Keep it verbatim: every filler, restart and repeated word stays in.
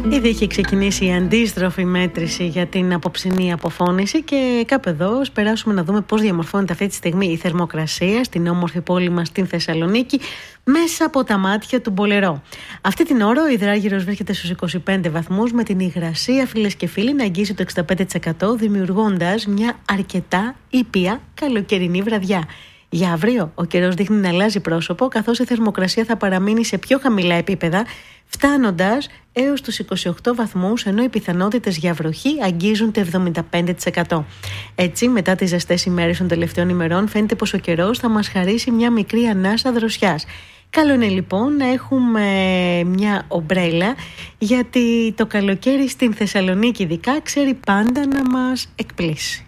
Ήδη έχει ξεκινήσει η αντίστροφη μέτρηση για την απόψινή αποφώνηση και κάπου εδώ ας περάσουμε να δούμε πώς διαμορφώνεται αυτή τη στιγμή η θερμοκρασία στην όμορφη πόλη μας στην Θεσσαλονίκη μέσα από τα μάτια του Μπολερό. Αυτή την ώρα ο υδράργυρος βρίσκεται στους είκοσι πέντε βαθμούς με την υγρασία, φίλες και φίλοι, να αγγίζει το εξήντα πέντε τοις εκατό, δημιουργώντας μια αρκετά ήπια καλοκαιρινή βραδιά. Για αύριο ο καιρός δείχνει να αλλάζει πρόσωπο, καθώς η θερμοκρασία θα παραμείνει σε πιο χαμηλά επίπεδα, φτάνοντας έως τους είκοσι οκτώ βαθμούς, ενώ οι πιθανότητες για βροχή αγγίζουν το εβδομήντα πέντε τοις εκατό. Έτσι, μετά τις ζεστές ημέρες των τελευταίων ημερών, φαίνεται πως ο καιρός θα μας χαρίσει μια μικρή ανάσα δροσιάς. Καλό είναι λοιπόν να έχουμε μια ομπρέλα, γιατί το καλοκαίρι στην Θεσσαλονίκη ειδικά ξέρει πάντα να μας εκπλήσει.